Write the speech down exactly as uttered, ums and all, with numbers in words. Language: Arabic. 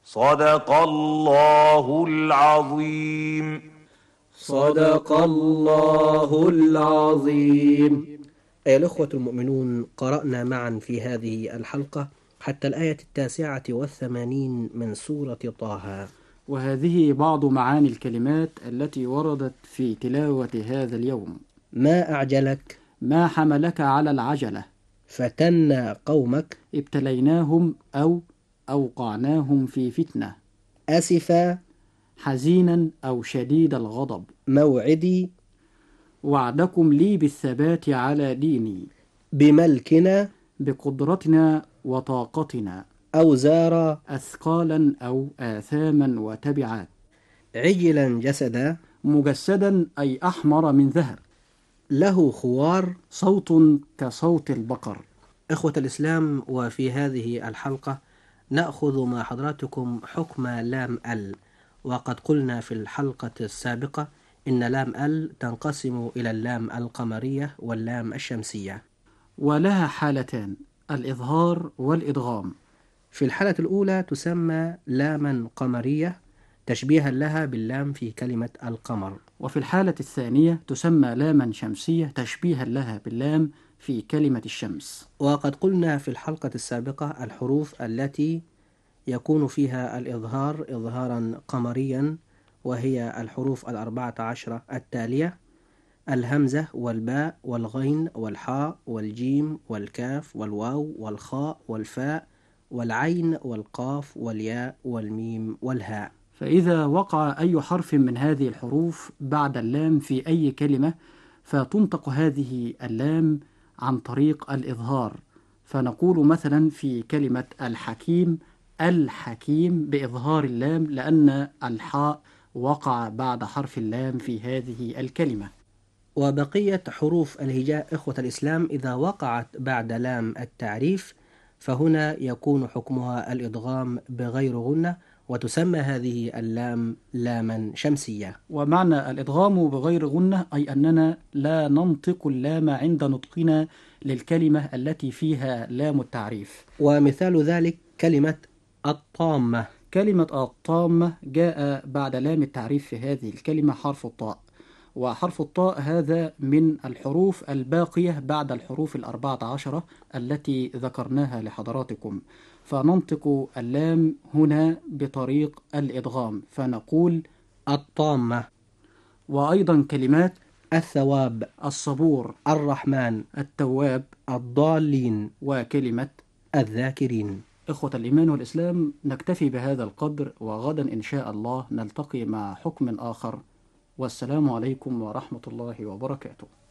صدق الله العظيم. صدق الله العظيم. أيها الأخوة المؤمنون، قرأنا معا في هذه الحلقة حتى الآية التاسعة والثمانين من سورة طه، وهذه بعض معاني الكلمات التي وردت في تلاوة هذا اليوم. ما أعجلك، ما حملك على العجلة، فتنا قومك، ابتليناهم أو أوقعناهم في فتنة، أسفا، حزينا أو شديد الغضب، موعدي، وعدكم لي بالثبات على ديني، بملكنا، بقدرتنا وطاقتنا، أوزارا، أثقالا أو آثاما وتبعات، عجلا جسدا، مجسدا أي أحمر من ذهب، له خوار، صوت كصوت البقر. إخوة الإسلام، وفي هذه الحلقة نأخذ مع حضراتكم حكم لام ال. وقد قلنا في الحلقة السابقة إن لام ال تنقسم إلى اللام القمرية واللام الشمسية، ولها حالتان، الإظهار والإدغام. في الحالة الأولى تسمى لاما قمرية تشبيها لها باللام في كلمة القمر، وفي الحالة الثانية تسمى لاما شمسية تشبيها لها باللام في كلمة الشمس. وقد قلنا في الحلقة السابقة الحروف التي يكون فيها الإظهار إظهارا قمريا، وهي الحروف الأربعة عشرة التالية: الهمزة والباء والغين والحاء والجيم والكاف والواو والخاء والفاء والعين والقاف والياء والميم والهاء. فإذا وقع أي حرف من هذه الحروف بعد اللام في أي كلمة فتنطق هذه اللام عن طريق الإظهار، فنقول مثلا في كلمة الحكيم الحكيم بإظهار اللام، لأن الحاء وقع بعد حرف اللام في هذه الكلمة. وبقية حروف الهجاء إخوة الإسلام إذا وقعت بعد لام التعريف فهنا يكون حكمها الإدغام بغير غنة، وتسمى هذه اللام لاما شمسية. ومعنى الإدغام بغير غنة أي أننا لا ننطق اللام عند نطقنا للكلمة التي فيها لام التعريف. ومثال ذلك كلمة الطامة. كلمة الطامة جاء بعد لام التعريف في هذه الكلمة حرف الطاء، وحرف الطاء هذا من الحروف الباقية بعد الحروف الأربعة عشرة التي ذكرناها لحضراتكم، فننطق اللام هنا بطريق الإدغام فنقول الطامة. وأيضا كلمات الثواب، الصبور، الرحمن، التواب، الضالين، وكلمة الذاكرين. إخوة الإيمان والإسلام، نكتفي بهذا القدر، وغدا إن شاء الله نلتقي مع حكم آخر، والسلام عليكم ورحمة الله وبركاته.